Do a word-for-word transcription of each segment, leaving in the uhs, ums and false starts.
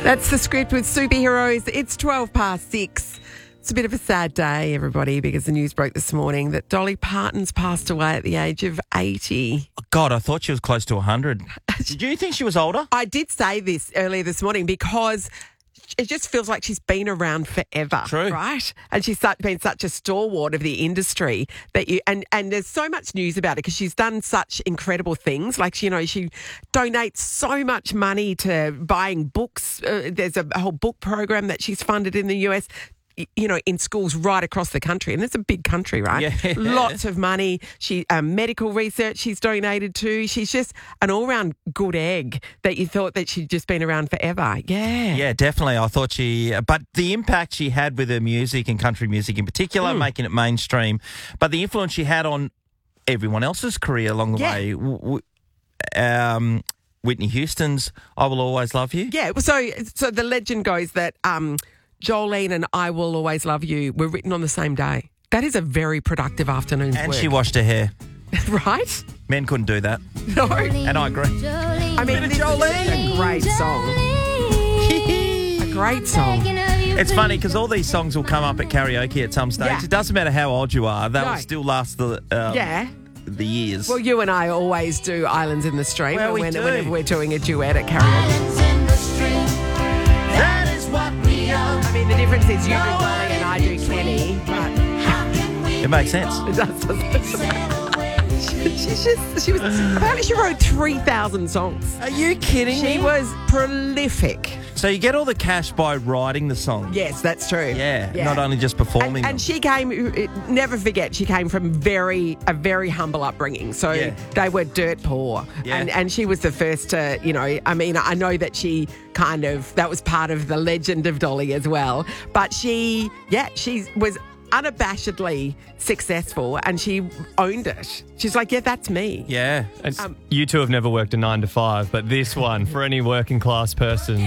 That's the script with superheroes. It's twelve past six. It's a bit of a sad day, everybody, because the news broke this morning that Dolly Parton's passed away at the age of eighty. God, I thought she was close to one hundred. Did you think she was older? I did say this earlier this morning because it just feels like she's been around forever. True. Right? And she's such, been such a stalwart of the industry that you, and, and there's so much news about it because she's done such incredible things. Like, you know, she donates so much money to buying books. Uh, there's a whole book program that she's funded in the U S, you know, in schools right across the country. And it's a big country, right? Yeah. Lots of money. She um, medical research she's donated to. She's just an all-round good egg that you thought that she'd just been around forever. Yeah. Yeah, definitely. I thought she... But the impact she had with her music and country music in particular, mm. making it mainstream, but the influence she had on everyone else's career along the yeah. way... W- w- um, Whitney Houston's I Will Always Love You. Yeah, so so the legend goes that... Um, Jolene and I Will Always Love You were written on the same day. That is a very productive afternoon's And work. she washed her hair. Right? Men couldn't do that. No. And I agree. I mean, this is a great song. A great song. It's funny because all these songs will come up at karaoke at some stage. Yeah. It doesn't matter how old you are. They No. will still last the um, Yeah. the years. Well, you and I always do Islands in the Stream Well, we when, do. whenever we're doing a duet at karaoke. That is what we are. I mean, the difference is you do Dolly and I do Kenny, but It makes sense. it does, doesn't it? She- She's just, she was, apparently she wrote three thousand songs. Are you kidding She me? was prolific. So you get all the cash by writing the song. Yes, that's true. Yeah, not only just performing And, them. and she came, never forget, she came from very a very humble upbringing. So Yeah. they were dirt poor. Yeah. And, and she was the first to, you know, I mean, I know that she kind of, that was part of the legend of Dolly as well. But she, yeah, she was unabashedly successful and she owned it. She's like, yeah, that's me. Yeah. It's, Um, you two have never worked a nine to five, but this one, for any working class person,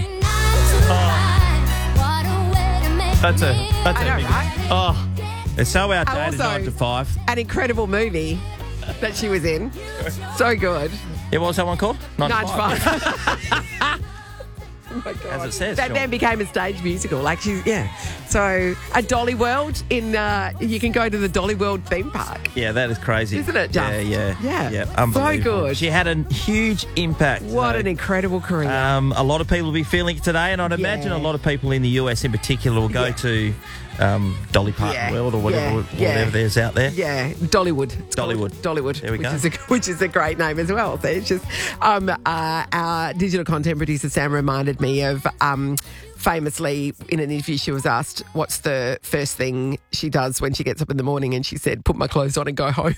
that's a that's I a know, big, right? oh, It's so outdated, Also- nine to five. An incredible movie that she was in. So good. Yeah, what was that one called? Nine, Nine to to five. five. Oh my God. As it says, That Sean. then became a stage musical. Like she's, yeah. So a Dolly World in, uh, you can go to the Dolly World theme park. Yeah, that is crazy. Isn't it just? Yeah, yeah. Yeah. yeah So unbelievable. good. She had a huge impact. What so, an incredible career. Um, a lot of people will be feeling it today, and I'd imagine Yeah. a lot of people in the U S in particular will go Yeah. to um, Dolly Parton Yeah. World or whatever, Yeah. whatever Yeah. there's out there. Yeah, Dollywood. It's called Dollywood. Dollywood. There we which go. Is a, which is a great name as well. So it's just, um, uh, our digital content producer Sam reminded me of um, famously in an interview she was asked what's the first thing she does when she gets up in the morning, and she said, "Put my clothes on and go home."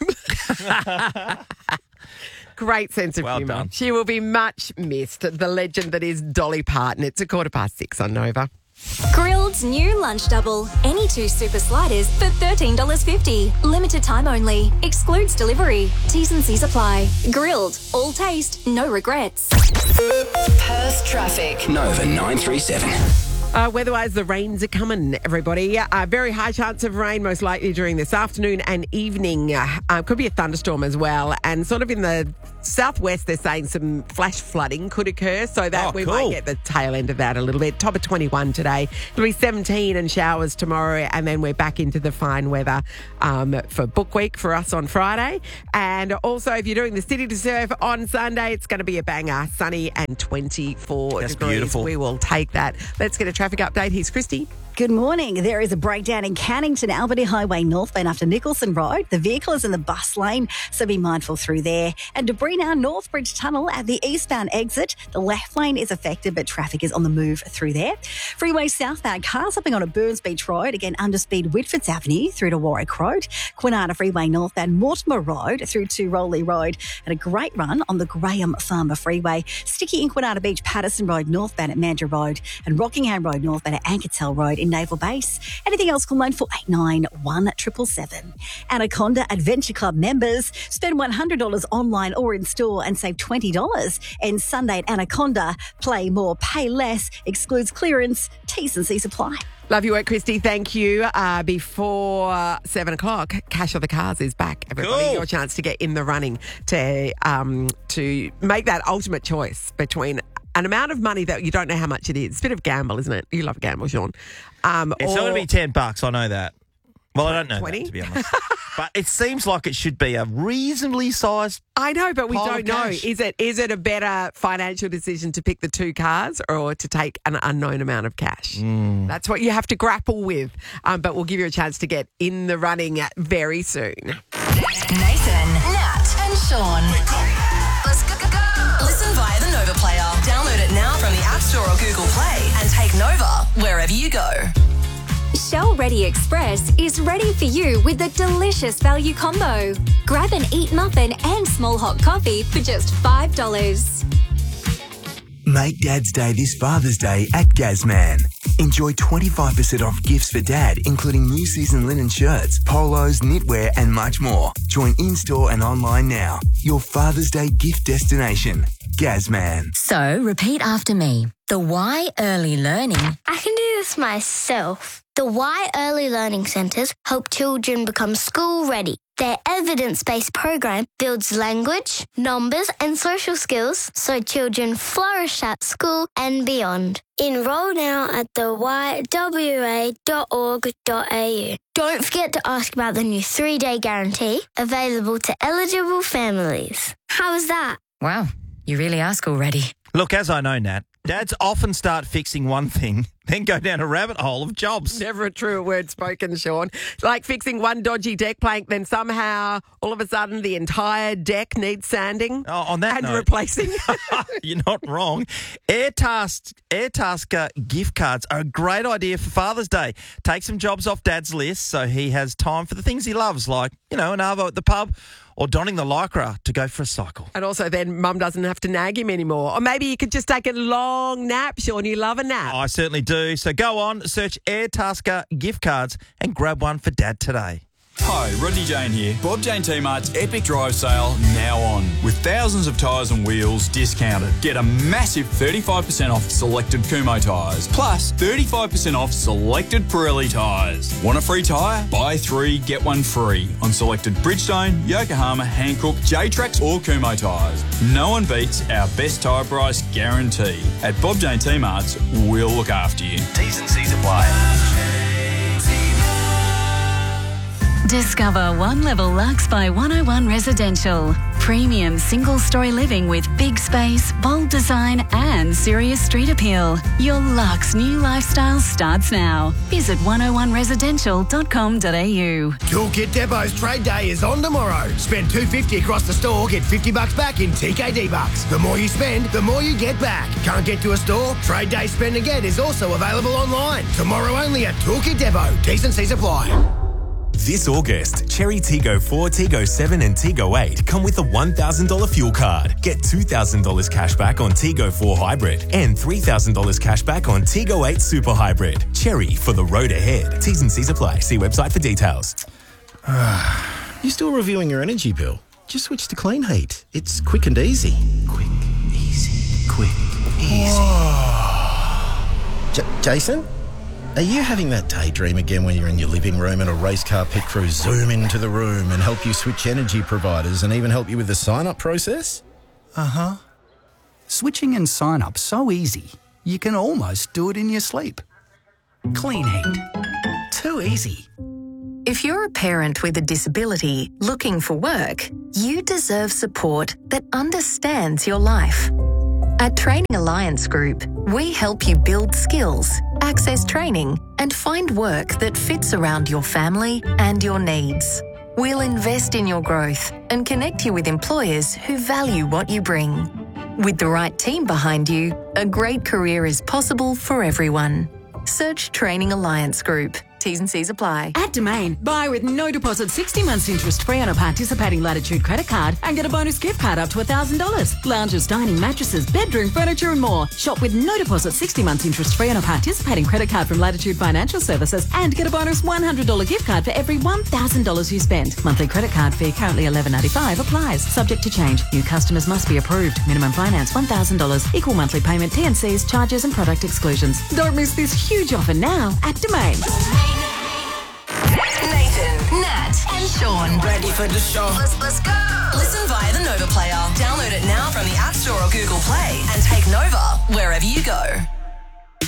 Great sense of Well humour. done. She will be much missed. The legend that is Dolly Parton. It's a quarter past six on Nova. Grilled's new lunch double. Any two super sliders for thirteen dollars fifty. Limited time only. Excludes delivery. T's and C's apply. Grilled. All taste, no regrets. Perth traffic. Nova nine three seven. Uh, weather-wise, the rains are coming, everybody. Uh, very high chance of rain, most likely during this afternoon and evening. Uh, uh, could be a thunderstorm as well. And sort of in the southwest, they're saying some flash flooding could occur, so that Oh, we cool. might get the tail end of that a little bit. Top of twenty-one today. It'll be seventeen and showers tomorrow, and then we're back into the fine weather um, for Book Week for us on Friday. And also, if you're doing the City to Surf on Sunday, it's going to be a banger, sunny and twenty-four That's degrees. beautiful. We will take that. Let's get a traffic update. Here's Christy. Good morning. There is a breakdown in Cannington Albany Highway northbound after Nicholson Road. The vehicle is in the bus lane, so be mindful through there. And debris now Northbridge Tunnel at the eastbound exit. The left lane is affected, but traffic is on the move through there. Freeway southbound cars hopping on a Burns Beach Road, again underspeed Whitfords Avenue through to Warwick Road. Quinana Freeway northbound Mortimer Road through to Rowley Road, and a great run on the Graham Farmer Freeway. Sticky in Quinana Beach, Patterson Road northbound at Mandurah Road, and Rockingham Road northbound at Ankertell Road in Naval Base. Anything else, call nine four eight nine, one seven seven. Anaconda Adventure Club members spend one hundred dollars online or in store and save twenty dollars. And Sunday at Anaconda, play more, pay less, excludes clearance, T's and C's apply. Love your work, Christy. Thank you. Uh, before seven o'clock, Cash of the Cars is back. Everybody, Cool. your chance to get in the running to um, to make that ultimate choice between an amount of money that you don't know how much it is. It's a bit of gamble, isn't it? You love a gamble, Sean. Um, It's or, not going to be ten bucks. I know that. Well, I don't know twenty? that, to be honest. But it seems like it should be a reasonably sized. I know, but we pile don't of know. cash. Is it is it a better financial decision to pick the two cars or to take an unknown amount of cash? Mm. That's what you have to grapple with. Um, but we'll give you a chance to get in the running very soon. Nathan, Nat, and Sean. Let's go, go, go. Listen via the Nova Player. Download it now from the App Store or Google Play and take Nova wherever you go. Shell Ready Express is ready for you with a delicious value combo. Grab an Eat Muffin and small hot coffee for just five dollars. Make Dad's Day this Father's Day at Gazman. Enjoy twenty-five percent off gifts for Dad, including new season linen shirts, polos, knitwear and much more. Join in-store and online now. Your Father's Day gift destination. Gazman. So, repeat after me. The Y Early Learning. I can do this myself. The Y Early Learning Centres help children become school ready. Their evidence-based program builds language, numbers and social skills so children flourish at school and beyond. Enroll now at the y w a dot org dot a u. Don't forget to ask about the new three-day guarantee available to eligible families. How was that? Wow, you really are school ready. Look, as I know, Nat, dads often start fixing one thing, then go down a rabbit hole of jobs. Never a truer word spoken, Sean. Like fixing one dodgy deck plank, then somehow, all of a sudden, the entire deck needs sanding. Oh, on that and note, replacing. you're not wrong. Airtask, Airtasker gift cards are a great idea for Father's Day. Take some jobs off Dad's list so he has time for the things he loves, like, you know, an arvo at the pub or donning the lycra to go for a cycle. And also then Mum doesn't have to nag him anymore. Or maybe you could just take a long nap, Sean. You love a nap. I certainly do. So go on, search Airtasker gift cards and grab one for Dad today. Hi, Rodney Jane here. Bob Jane T-Mart's Epic Drive Sale now on. With thousands of tyres and wheels discounted. Get a massive thirty-five percent off selected Kumho tyres. Plus thirty-five percent off selected Pirelli tyres. Want a free tyre? Buy three, get one free. On selected Bridgestone, Yokohama, Hankook, J-Trax or Kumho tyres. No one beats our best tyre price guarantee. At Bob Jane T-Mart's, we'll look after you. T's and C's apply. Discover One Level Luxe by one oh one Residential. Premium single-story living with big space, bold design and serious street appeal. Your luxe new lifestyle starts now. Visit one oh one residential dot com dot a u. Toolkit Depot's trade day is on tomorrow. Spend two hundred fifty dollars across the store, get fifty bucks back in T K D bucks. The more you spend, the more you get back. Can't get to a store? Trade day spend again is also available online. Tomorrow only at Toolkit Depot. T's and C's apply. This August, Cherry Tiggo four, Tiggo seven and Tiggo eight come with a one thousand dollars fuel card. Get two thousand dollars cash back on Tiggo four Hybrid and three thousand dollars cash back on Tiggo eight Super Hybrid. Cherry for the road ahead. T's and C's apply. See website for details. You still reviewing your energy bill? Just switch to Clean Heat. It's quick and easy. Quick, easy, quick, easy. J- Jason? Are you having that daydream again when you're in your living room and a race car pit crew zoom into the room and help you switch energy providers and even help you with the sign-up process? Uh-huh. Switching and sign-up so easy, you can almost do it in your sleep. Clean Heat. Too easy. If you're a parent with a disability looking for work, you deserve support that understands your life. At Training Alliance Group, we help you build skills, access training, and find work that fits around your family and your needs. We'll invest in your growth and connect you with employers who value what you bring. With the right team behind you, a great career is possible for everyone. Search Training Alliance Group. T's and C's apply. At Domain, buy with no deposit sixty months interest free on a participating Latitude credit card and get a bonus gift card up to one thousand dollars. Lounges, dining, mattresses, bedroom, furniture and more. Shop with no deposit sixty months interest free on a participating credit card from Latitude Financial Services and get a bonus one hundred dollars gift card for every one thousand dollars you spend. Monthly credit card fee currently eleven ninety-five applies. Subject to change. New customers must be approved. Minimum finance one thousand dollars. Equal monthly payment. T and C's, charges and product exclusions. Don't miss this huge offer now at Domain. Nathan, Nat, and Sean. Ready for the show. Let's, let's go. Listen via the Nova Player. Download it now from the App Store or Google Play and take Nova wherever you go.